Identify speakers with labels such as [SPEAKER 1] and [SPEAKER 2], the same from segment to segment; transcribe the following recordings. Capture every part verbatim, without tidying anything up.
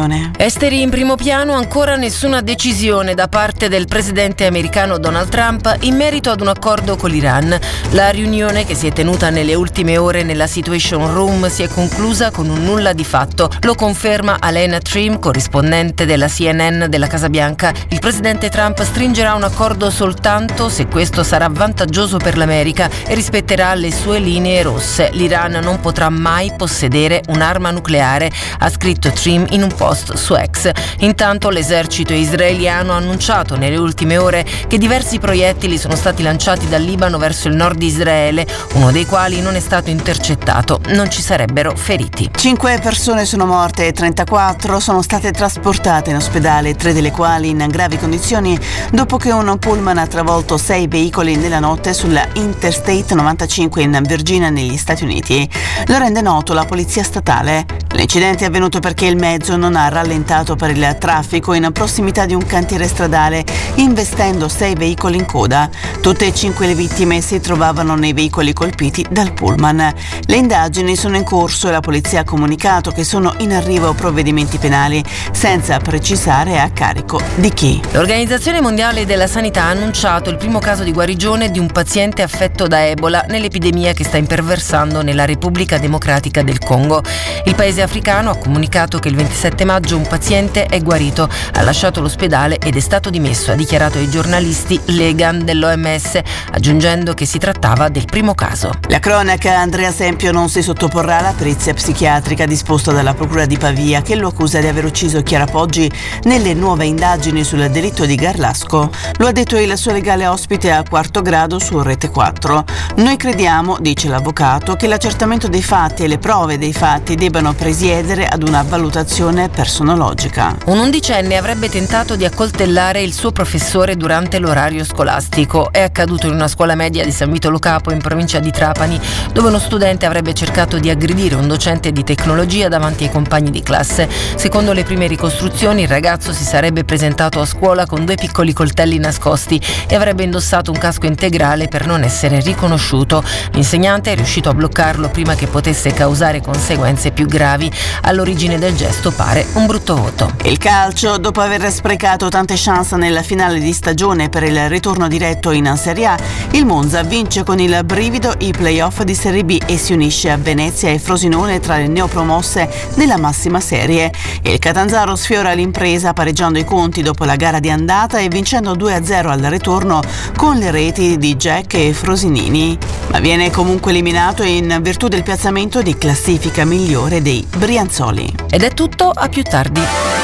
[SPEAKER 1] l'invasione.
[SPEAKER 2] Esteri in primo piano, ancora nessuna decisione da parte del presidente americano Donald Trump in merito ad un accordo con l'Iran. La riunione, che si è tenuta nelle ultime ore nella Situation Room, si è conclusa con un nulla di fatto. Lo conferma Alena Trim, corrispondente della C N N della Casa Bianca. Il presidente Trump stringerà un accordo soltanto se questo sarà vantaggioso per l'America e rispetterà le sue linee rosse. L'Iran non potrà mai possedere un'arma nucleare, ha scritto Trim in un post su X. Intanto l'esercito israeliano ha annunciato nelle ultime ore che diversi proiettili sono stati lanciati dal Libano verso il nord di Israele, uno dei quali non è stato intercettato. Non ci sarebbero feriti.
[SPEAKER 1] Cinque persone sono morte e trentaquattro sono state trasportate in ospedale, tre delle quali in gravi condizioni dopo che un pullman ha travolto sei veicoli nella notte sulla Interstate novantacinque in Virginia negli Stati Uniti. Lo rende noto la polizia statale. L'incidente è avvenuto perché il mezzo non ha rallentato per il traffico in prossimità di un cantiere stradale, investendo sei veicoli in coda. Tutte e cinque le vittime si trovavano nei veicoli colpiti dal pullman. Le indagini sono in corso e la polizia ha comunicato che sono in arrivo provvedimenti penali, senza precisare a carico di chi.
[SPEAKER 2] L'Organizzazione Mondiale della Sanità ha annunciato il primo caso di guarigione di un paziente affetto da Ebola nell'epidemia che sta imperversando nella Repubblica Democratica del Congo. Il paese africano ha comunicato che il ventisette maggio un paziente è guarito, ha lasciato l'ospedale ed è stato dimesso, ha dichiarato ai giornalisti Legan dell'O M S, aggiungendo che si trattava del primo caso.
[SPEAKER 1] La cronaca: Andrea Sempio non si sottoporrà alla perizia psichiatrica disposta dalla Procura di Pavia, che lo accusa di aver ucciso Chiara Poggi nelle nuove indagini sul delitto di Garlasco. Lo ha detto il suo legale ospite a Quarto Grado su Rete quattro. Noi crediamo, dice l'avvocato, che l'accertamento dei fatti e le prove dei fatti debbano presiedere ad una valutazione personologica.
[SPEAKER 2] Un undicenne avrebbe tentato di accoltellare il suo professore durante l'orario scolastico. È accaduto in una scuola media di San Vito Lo Capo, in provincia di Trapani, dove uno studente avrebbe cercato di aggredire un docente di tecnologia davanti ai compagni di classe. Secondo le prime ricostruzioni, il ragazzo si sarebbe presentato a scuola con due piccoli coltelli nascosti e avrebbe indossato un casco integrale per non essere riconosciuto. L'insegnante è riuscito a bloccarlo prima che potesse causare conseguenze più gravi. All'origine del gesto pare un brutto voto.
[SPEAKER 1] Il calcio: dopo aver sprecato tante chance nella finale di stagione per il ritorno diretto in Serie A, il Monza vince con il brivido i play-off di Serie B e si unisce a Venezia e Frosinone tra le neopromosse nella massima serie. Il Catanzaro sfiora l'impresa pareggiando i conti dopo la gara di andata e vincendo due a zero al ritorno con le reti di Jack e Frosinini, ma viene comunque eliminato in virtù del piazzamento di classifica migliore dei Brianzoli.
[SPEAKER 2] Ed è tutto, a più tardi.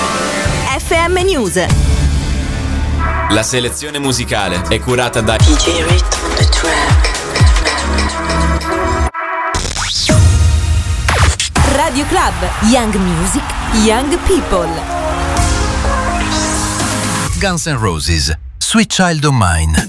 [SPEAKER 3] F M News.
[SPEAKER 4] La selezione musicale è curata da
[SPEAKER 5] D J Rhythm on the track.
[SPEAKER 3] Radio Club, Young Music, Young People.
[SPEAKER 6] Guns N' Roses, Sweet Child O' Mine.